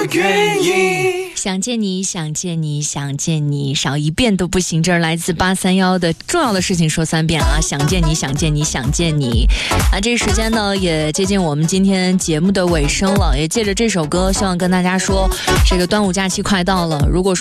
我愿意。 想见你，想见你，想见你，少一遍都不行。这是来自831的重要的事情说3遍啊！想见你，想见你，想见你。这时间呢也接近我们今天节目的尾声了，也借着这首歌，希望跟大家说，这个端午假期快到了。如果说